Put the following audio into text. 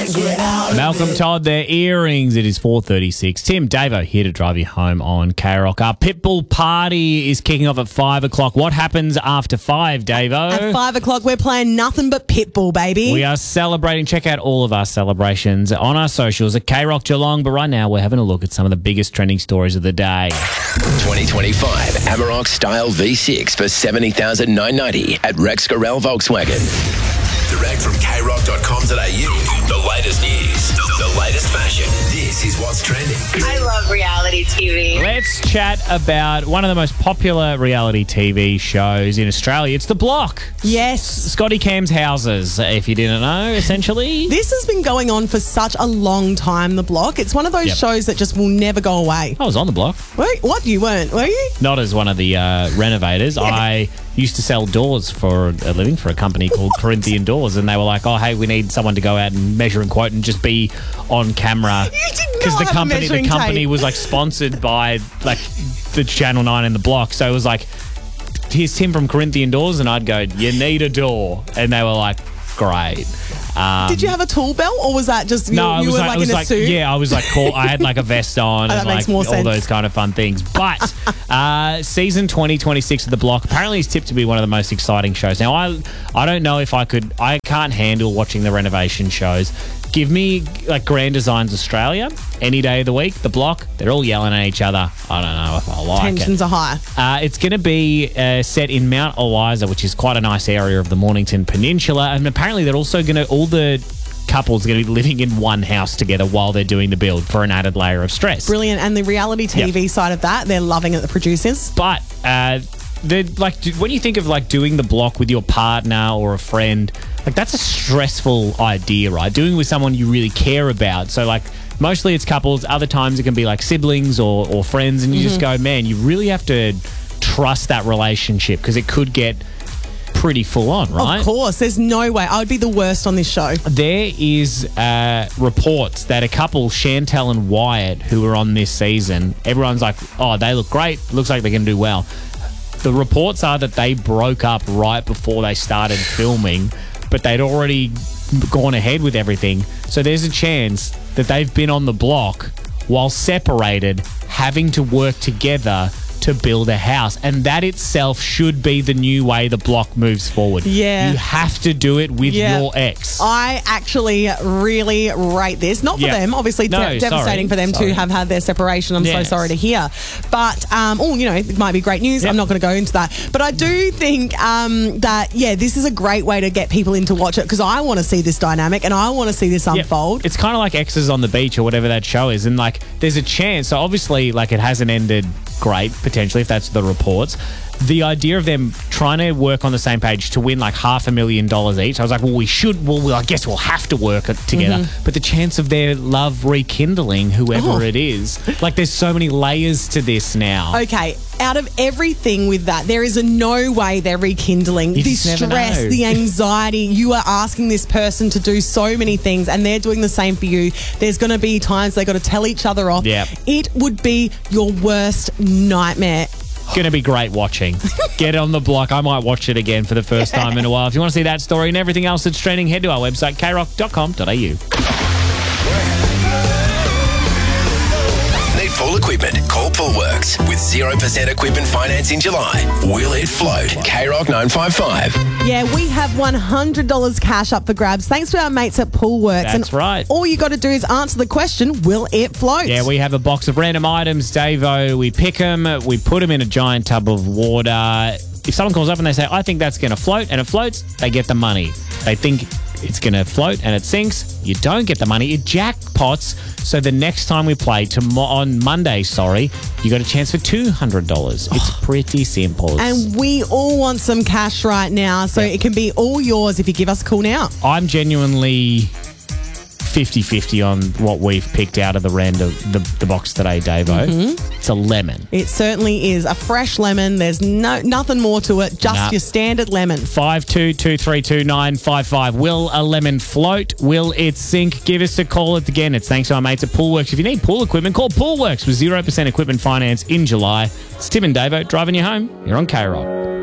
Malcolm Todd, their earrings. It is 4:36. Tim, Davo here to drive you home on K-Rock. Our Pitbull party is kicking off at 5 o'clock. What happens after 5, Davo? At 5 o'clock, we're playing nothing but Pitbull, baby. We are celebrating. Check out all of our celebrations on our socials at K-Rock Geelong. But right now, we're having a look at some of the biggest trending stories of the day. 2025 Amarok Style V6 for $70,990 at Rex Gorell Volkswagen. Direct from krock.com.au. The latest news, the latest fashion. This is what's trending. I love reality TV. Let's chat about one of the most popular reality TV shows in Australia. It's The Block. Yes. Scotty Cam's houses, if you didn't know, essentially. This has been going on for such a long time, The Block. It's one of those shows that just will never go away. I was on The Block. Wait, what? You weren't, were you? Not as one of the renovators. Yeah. I used to sell doors for a living for a company called Corinthian Doors, and they were like, "Oh, hey, we need someone to go out and measure and quote and just be on camera." You did not because the have company tape. was like sponsored by like the Channel 9 and The Block, so it was like, "Here's Tim from Corinthian Doors," and I'd go, "You need a door," and they were like, "Great." Did you have a tool belt, or was that just you were like in a suit? Yeah, I was like, cool. I had like a vest on and makes like more all sense. those kind of fun things. But season 2026 of The Block apparently is tipped to be one of the most exciting shows. Now, I don't know if I can't handle watching the renovation shows. Give me like Grand Designs Australia any day of the week. The Block, they're all yelling at each other. I don't know if I like it. Tensions are high. It's going to be set in Mount Eliza, which is quite a nice area of the Mornington Peninsula. And apparently they're also all the couples are going to be living in one house together while they're doing the build for an added layer of stress. Brilliant. And the reality TV side of that, they're loving it, the producers. But they're like, when you think of like doing The Block with your partner or a friend, like that's a stressful idea, right? Doing it with someone you really care about. So like mostly it's couples. Other times it can be like siblings or friends, and you just go, man, you really have to trust that relationship because it could get pretty full on, right? Of course. There's no way. I would be the worst on this show. There is reports that a couple, Chantel and Wyatt, who are on this season, everyone's like, oh, they look great. Looks like they're going to do well. The reports are that they broke up right before they started filming, but they'd already gone ahead with everything. So there's a chance that they've been on The Block while separated, having to work together to build a house. And that itself should be the new way The Block moves forward. Yeah. You have to do it with your ex. I actually really rate this. Not for them. Obviously, devastating for them to have had their separation. I'm so sorry to hear. But, it might be great news. I'm not going to go into that. But I do think that, this is a great way to get people in to watch it because I want to see this dynamic and I want to see this unfold. It's kind of like Exes on the Beach or whatever that show is. And, like, there's a chance. So, obviously, like, it hasn't ended great, potentially, if that's the reports. The idea of them trying to work on the same page to win like $500,000 each, I was like, well, I guess we'll have to work together. But the chance of their love rekindling, whoever it is, like there's so many layers to this now. Okay, out of everything with that, there is no way they're rekindling. The stress, the anxiety, you are asking this person to do so many things and they're doing the same for you. There's going to be times they got to tell each other off. Yep. It would be your worst nightmare. Going to be great watching. Get on The Block. I might watch it again for the first time in a while. If you want to see that story and everything else that's trending, head to our website, krock.com.au. Need pool equipment? Call Poolworks. With 0% equipment finance in July. Will it float? KROC 955. Yeah, we have $100 cash up for grabs thanks to our mates at Poolworks. That's right. All you got to do is answer the question, will it float? Yeah, we have a box of random items, Davo. We pick them, we put them in a giant tub of water. If someone calls up and they say, I think that's going to float, and it floats, they get the money. They think it's going to float and it sinks, you don't get the money. It jackpots. So the next time we play, on Monday, you got a chance for $200. It's pretty simple. And we all want some cash right now, so it can be all yours if you give us a call now. I'm genuinely 50-50 on what we've picked out of the box today, Davo. It's a lemon. It certainly is. A fresh lemon. There's nothing more to it. Just your standard lemon. 52232955. Will a lemon float? Will it sink? Give us a call again. It's thanks to our mates at Poolworks. If you need pool equipment, call Poolworks with 0% equipment finance in July. It's Tim and Davo driving you home. You're on K-Rock.